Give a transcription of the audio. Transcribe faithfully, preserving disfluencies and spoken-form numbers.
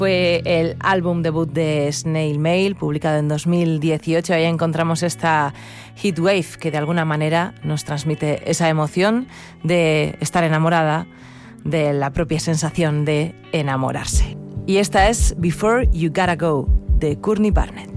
Fue el álbum debut de Snail Mail, publicado en dos mil dieciocho. Ahí encontramos esta Heatwave que de alguna manera nos transmite esa emoción de estar enamorada, de la propia sensación de enamorarse. Y esta es Before You Gotta Go, de Courtney Barnett.